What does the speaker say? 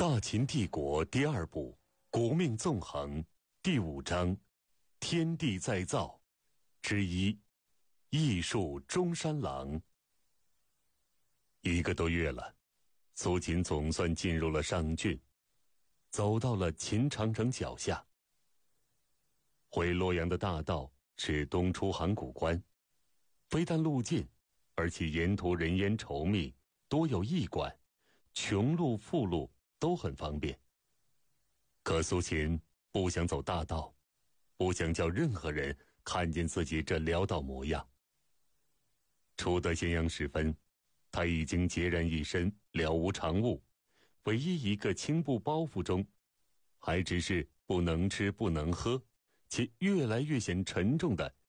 大秦帝国第二部国命纵横第5章天地再造之一艺术中山狼。1个多月了，苏秦总算进入了上郡，走到了秦长城脚下。回洛阳的大道是东出函谷关，非但路近，而且沿途人烟稠密，多有驿馆，穷路富路都很方便。可苏秦不想走大道，不想叫任何人看见自己这潦倒模样。初得咸阳时分，他已经孑然一身，了无常物，唯一一个轻布包袱中，还只是不能吃不能喝，且越来越显沉重的